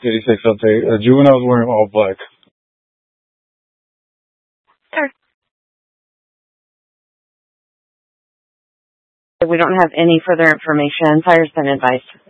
86 update. A juvenile is wearing all black. Sure. We don't have any further information. Fire's been advised.